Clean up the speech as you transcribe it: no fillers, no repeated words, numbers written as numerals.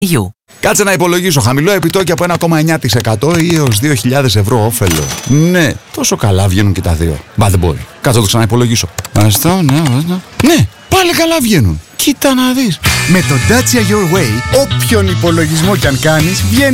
Κάτσε να υπολογίσω. Χαμηλό επιτόκιο από 1,9% ή έως 2.000 ευρώ όφελο. Ναι, τόσο καλά βγαίνουν και τα δύο. Μπα, δεν μπορεί. Κάτσε να το ξαναυπολογίσω. Αυτό, ναι, πάλι καλά βγαίνουν. Κοίτα να δεις. Με το Dacia Your Way, όποιον υπολογισμό κι αν κάνεις, βγαίνει